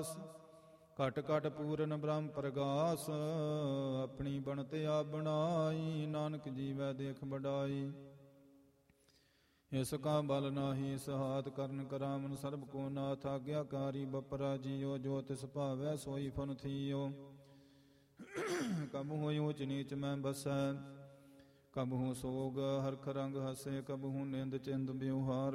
ਪ੍ਰਗਾਸ। ਘਟ ਘਟ ਪੂਰਨ ਬ੍ਰਹਮ ਪ੍ਰਗਾਸ, ਆਪਣੀ ਬਣਤ ਆਪ ਬਣਾਈ, ਨਾਨਕ ਜੀਵੈ ਦੇਖ ਬਡਾਈ। ਇਸ ਕਾ ਬਲ ਨਾਹੀ ਸਹਾਤ, ਕਰਨ ਕਰਾਵਨ ਸਰਬ ਕੋ ਨਾਥ। ਆਗਿਆਕਾਰੀ ਬਪਰਾ ਜੀਓ, ਜੋ ਤਿਸ ਭਾਵੈ ਸੋਈ ਫਨ ਥੀਓ। ਕਬਹੁ ਊਚ ਨੀਚ ਮੈਂ ਬਸੈ, ਕਬਹੁ ਸੋਗ ਹਰਖ ਰੰਗ ਹਸੇ। ਕਬਹੁ ਨਿੰਦ ਚਿੰਦ ਬਿਵਹਾਰ,